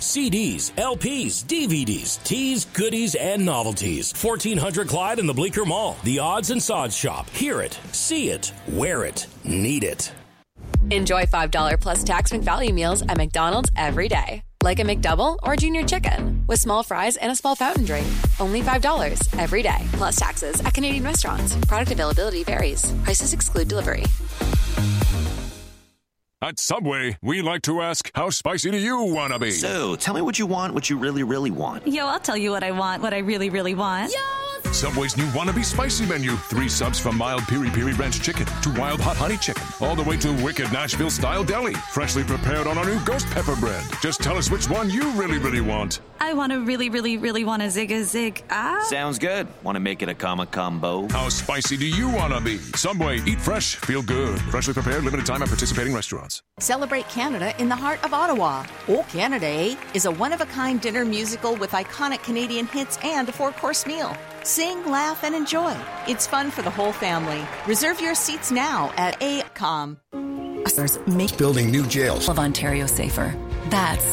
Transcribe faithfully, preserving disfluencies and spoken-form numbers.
C Ds, L Ps, D V Ds, teas, goodies, and novelties. fourteen hundred Clyde in the Bleecker Mall. The Odds and Sods shop. Hear it, see it, wear it, need it. Enjoy five dollars plus tax-free value meals at McDonald's every day. Like a McDouble or Junior Chicken with small fries and a small fountain drink. Only five dollars every day, plus taxes at Canadian restaurants. Product availability varies. Prices exclude delivery. At Subway, we like to ask, how spicy do you want to be? So, tell me what you want, what you really, really want. Yo, I'll tell you what I want, what I really, really want. Yo! Subway's new Wannabe Spicy Menu. Three subs from mild Piri Piri Ranch Chicken to wild hot honey chicken. All the way to wicked Nashville-style deli. Freshly prepared on our new ghost pepper bread. Just tell us which one you really, really want. I want to really, really, really want a zig-a-zig. Ah. Sounds good. Want to make it a comma combo? How spicy do you want to be? Subway. Eat fresh. Feel good. Freshly prepared. Limited time at participating restaurants. Celebrate Canada in the heart of Ottawa. Oh, Canada, eh? Is a one-of-a-kind dinner musical with iconic Canadian hits and a four-course meal. Sing, laugh, and enjoy. It's fun for the whole family. Reserve your seats now at A C O M. Make building new jails of Ontario safer. That's